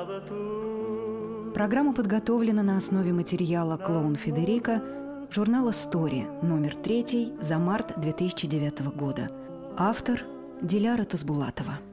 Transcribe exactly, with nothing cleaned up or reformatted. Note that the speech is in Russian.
Программа подготовлена на основе материала «Клоун Федерико» журнала «Стори», номер три за март две тысячи девятого года. Автор – Диляра Тасбулатова.